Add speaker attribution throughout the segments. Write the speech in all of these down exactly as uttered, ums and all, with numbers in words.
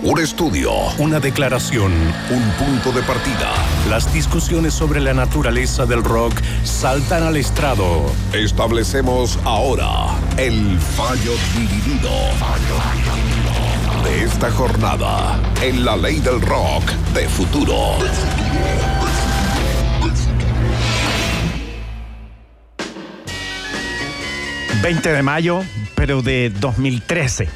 Speaker 1: Un estudio,
Speaker 2: una declaración,
Speaker 1: un punto de partida.
Speaker 2: Las discusiones sobre la naturaleza del rock saltan al estrado.
Speaker 1: Establecemos ahora el fallo dividido de esta jornada en la ley del rock de futuro.
Speaker 3: veinte de mayo, pero de dos mil trece.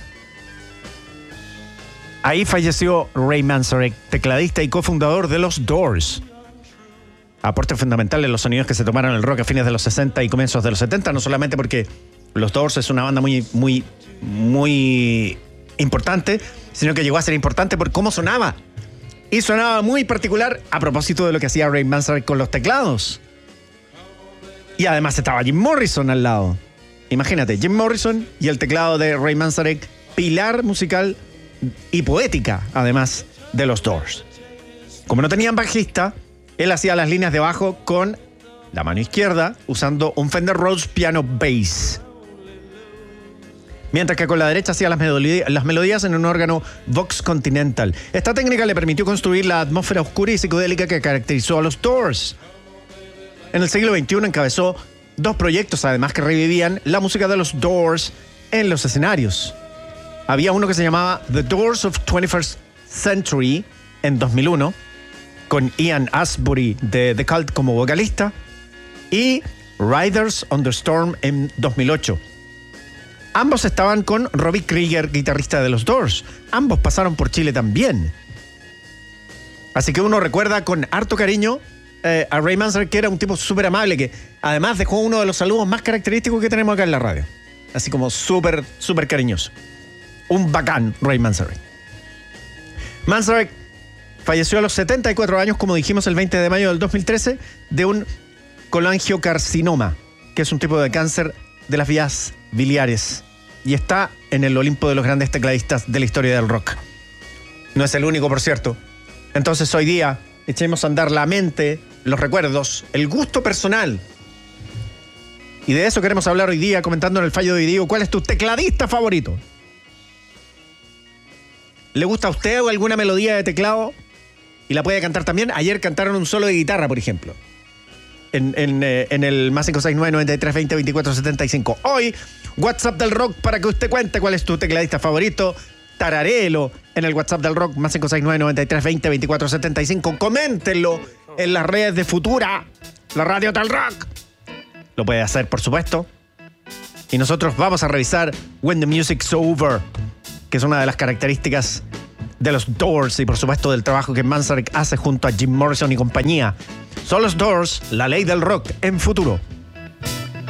Speaker 3: Ahí falleció Ray Manzarek, tecladista y cofundador de los Doors. Aporte fundamental en los sonidos que se tomaron el rock a fines de los sesenta y comienzos de los setenta, no solamente porque los Doors es una banda muy, muy, muy importante, sino que llegó a ser importante por cómo sonaba. Y sonaba muy particular a propósito de lo que hacía Ray Manzarek con los teclados. Y además estaba Jim Morrison al lado. Imagínate, Jim Morrison y el teclado de Ray Manzarek, pilar musical y poética, además, de los Doors. Como no tenían bajista, él hacía las líneas de bajo con la mano izquierda, usando un Fender Rhodes Piano Bass. Mientras que con la derecha hacía las, melodías, las melodías en un órgano Vox Continental. Esta técnica le permitió construir la atmósfera oscura y psicodélica que caracterizó a los Doors. En el siglo veintiuno encabezó dos proyectos, además, que revivían la música de los Doors en los escenarios. Había uno que se llamaba The Doors of twenty-first Century en dos mil uno, con Ian Astbury de The Cult como vocalista, y Riders on the Storm en dos mil ocho. Ambos estaban con Robbie Krieger, guitarrista de los Doors. Ambos pasaron por Chile también. Así que uno recuerda con harto cariño eh, a Ray Manzarek, que era un tipo súper amable, que además dejó uno de los saludos más característicos que tenemos acá en la radio. Así como súper, súper cariñoso. Un bacán, Ray Manzarek. Manzarek falleció a los setenta y cuatro años, como dijimos, el veinte de mayo del dos mil trece, de un colangiocarcinoma, que es un tipo de cáncer de las vías biliares, y está en el Olimpo de los grandes tecladistas de la historia del rock. No es el único, por cierto. Entonces, hoy día, echemos a andar la mente, los recuerdos, el gusto personal. Y de eso queremos hablar hoy día, comentando en el fallo de Diego. ¿Cuál es tu tecladista favorito? ¿Le gusta a usted alguna melodía de teclado? Y la puede cantar también. Ayer cantaron un solo de guitarra, por ejemplo. En, en, eh, en el más cinco seis nueve, noventa y tres, veinte, veinticuatro, setenta y cinco. Hoy, WhatsApp del Rock para que usted cuente cuál es tu tecladista favorito. Tararelo en el WhatsApp del Rock, más cinco seis nueve, noventa y tres, veinte, veinticuatro, setenta y cinco. Coméntenlo en las redes de Futura, la radio del Rock. Lo puede hacer, por supuesto. Y nosotros vamos a revisar When the Music's Over, que es una de las características de los Doors y, por supuesto, del trabajo que Manzarek hace junto a Jim Morrison y compañía. Son los Doors, la ley del rock en Futuro.